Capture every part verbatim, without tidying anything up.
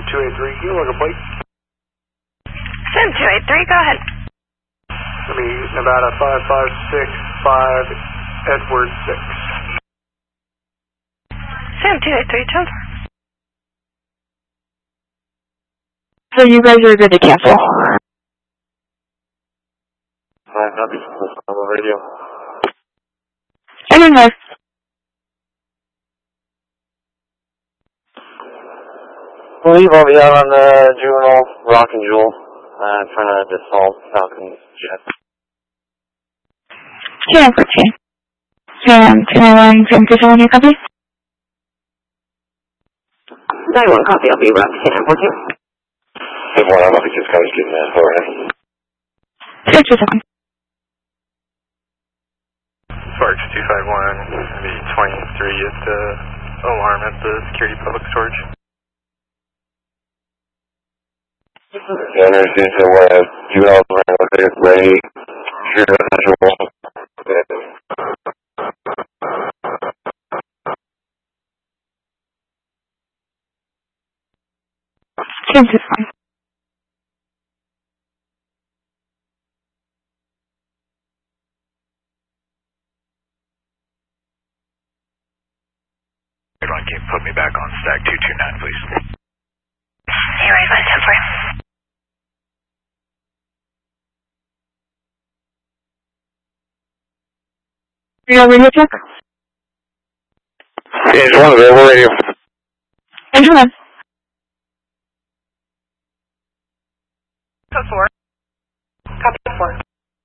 two eight three, can you look a plate? seven two eight three, go ahead. It'll be Nevada five five six five, Edward six. seven two eight three, ten four. So you guys are good to cancel. Hi, happy to on the radio. I don't know. I believe I'll be out on the Juvenile Rock and Jewel, uh, trying to assault Falcon's jet. Yeah, okay. Um, can I run some visual on your copy? nine one copy, I'll be around ten, will you? Hey, boy, I'm up against guys getting that for you. Six or seven. Sparks two five one, maybe twenty-three at the alarm at the security public storage. Yeah, I understand so uh, Juvenile around with it, ready, shoot residential. Seems it's fine. Everyone, can you put me back on stack two two nine, please? Anyway, five ten four. You got radio check? Yeah, just one available radio. Engine one. Code four. Copy four.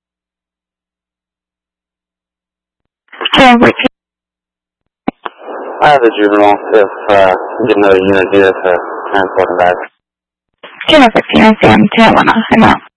Okay, wait. I have the Juvenile, if uh, you get another unit here to transport them back. Kilo fifteen, I see I'm ten one, I'm out.